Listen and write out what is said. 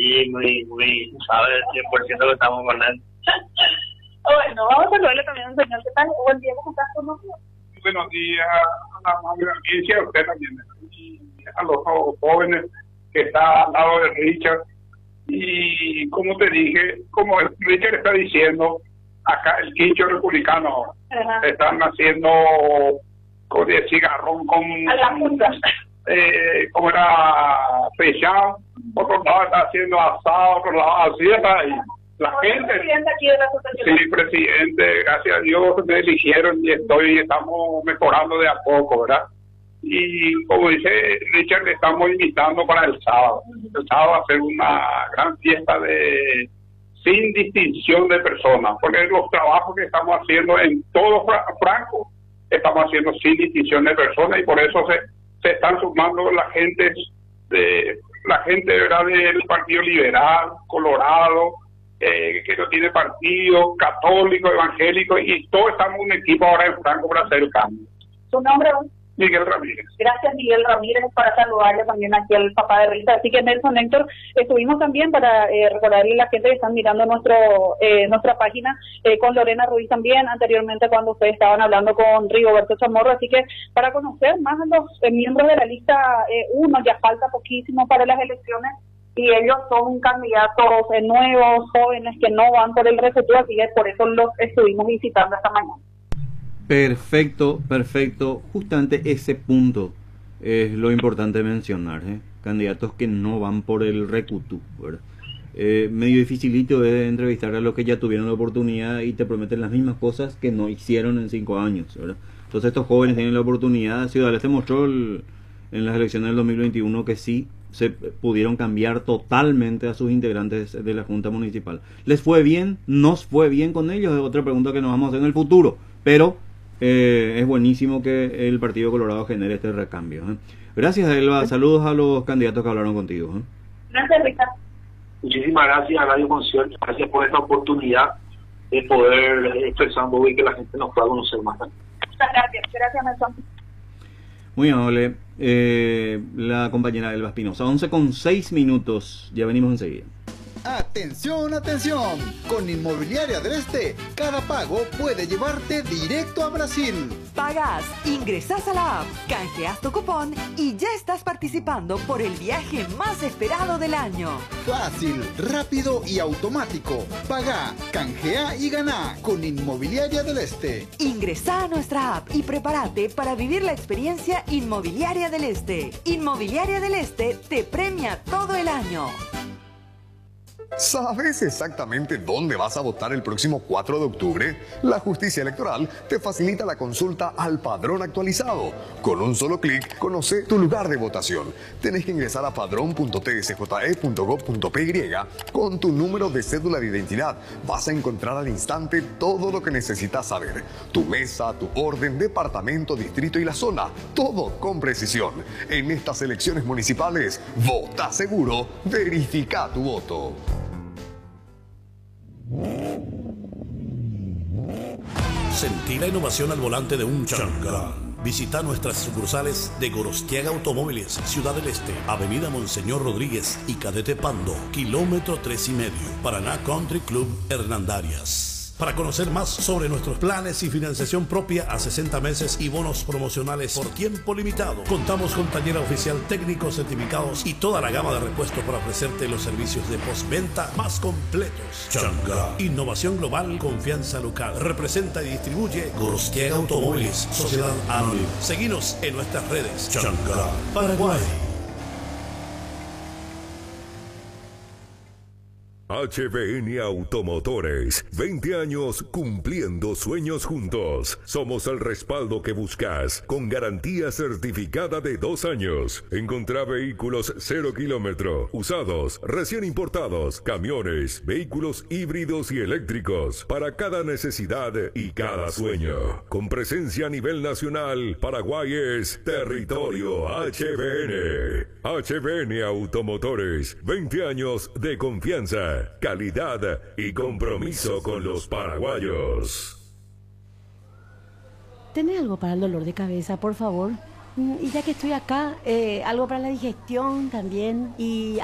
sí, muy, sabes, 100% que estamos con él. Bueno, vamos a saludarle también al señor. ¿Qué tal? Buen día, ¿cómo estás con nosotros? Buenos días a la amable audiencia, a usted también, y a los jóvenes que está al lado de Richard. Y como te dije, como Richard está diciendo, acá el quincho republicano están haciendo con el cigarrón con a la punta. Como era fechado, otro lado está haciendo asado, otro lado así está ahí. La gente, presidente aquí de la asociación. sí, presidente, gracias a Dios me eligieron y estamos mejorando de a poco, ¿verdad? Y como dice Richard, le estamos invitando para el sábado. El sábado va a ser una gran fiesta sin distinción de personas, porque los trabajos que estamos haciendo en todo Franco, estamos haciendo sin distinción de personas, y por eso se están sumando la gente ¿verdad? Del Partido Liberal, Colorado, que no tiene partido, católico, evangélico, y todos estamos en un equipo ahora en Franco para hacer el cambio. ¿Su nombre? Miguel Ramírez. Gracias, Miguel Ramírez, para saludarle también aquí al papá de Rita. Así que Nelson, Héctor, estuvimos también para recordarle a la gente que están mirando nuestra página, con Lorena Ruiz también, anteriormente cuando ustedes estaban hablando con Rigoberto Chamorro. Así que para conocer más a los miembros de la lista 1, ya falta poquísimo para las elecciones, y ellos son candidatos nuevos, jóvenes, que no van por el receptor, así que por eso los estuvimos visitando esta mañana. Perfecto. Justamente ese punto es lo importante mencionar, candidatos que no van por el recutu, ¿verdad? Medio dificilito es entrevistar a los que ya tuvieron la oportunidad y te prometen las mismas cosas que no hicieron en 5 años, ¿verdad? Entonces estos jóvenes tienen la oportunidad. Ciudadanos demostró en las elecciones del 2021 que sí se pudieron cambiar totalmente a sus integrantes de la Junta Municipal. ¿Les fue bien? ¿Nos fue bien con ellos? Es otra pregunta que nos vamos a hacer en el futuro, pero es buenísimo que el Partido Colorado genere este recambio. Gracias, Elba. Saludos a los candidatos que hablaron contigo. Gracias, Rita. Muchísimas gracias a Radio Concierto, gracias por esta oportunidad de poder expresar y que la gente nos pueda conocer más. Muchas gracias, Nelson. Muy amable. La compañera Elba Espinosa. 11:06. Ya venimos enseguida. Atención, atención. Con Inmobiliaria del Este, cada pago puede llevarte directo a Brasil. Pagas, ingresas a la app, canjeas tu cupón y ya estás participando por el viaje más esperado del año. Fácil, rápido y automático. Paga, canjea y gana con Inmobiliaria del Este. Ingresa a nuestra app y prepárate para vivir la experiencia Inmobiliaria del Este. Inmobiliaria del Este te premia todo el año. ¿Sabes exactamente dónde vas a votar el próximo 4 de octubre? La Justicia Electoral te facilita la consulta al padrón actualizado. Con un solo clic, conoce tu lugar de votación. Tenés que ingresar a padrón.tsje.gov.py con tu número de cédula de identidad. Vas a encontrar al instante todo lo que necesitas saber. Tu mesa, tu orden, departamento, distrito y la zona. Todo con precisión. En estas elecciones municipales, vota seguro, verifica tu voto. Sentí la innovación al volante de un Chang'an. Visita nuestras sucursales de Gorostiaga Automóviles, Ciudad del Este, Avenida Monseñor Rodríguez y Cadete Pando, kilómetro 3,5, Paraná Country Club Hernandarias. Para conocer más sobre nuestros planes y financiación propia a 60 meses y bonos promocionales por tiempo limitado, contamos con taller oficial, técnicos certificados y toda la gama de repuestos para ofrecerte los servicios de postventa más completos. Chang'an, innovación global, confianza local. Representa y distribuye Gorostiaga Automóviles, Sociedad Anónima. Seguinos en nuestras redes. Chang'an, Paraguay. HBN Automotores, 20 años cumpliendo sueños juntos. Somos el respaldo que buscas, con garantía certificada de 2 años. Encontrá vehículos 0 kilómetro, usados, recién importados, camiones, vehículos híbridos y eléctricos, para cada necesidad y cada sueño. Con presencia a nivel nacional, Paraguay es territorio HBN. HBN Automotores, 20 años de confianza, calidad y compromiso con los paraguayos. ¿Tenés algo para el dolor de cabeza, por favor? Y ya que estoy acá, algo para la digestión también. Y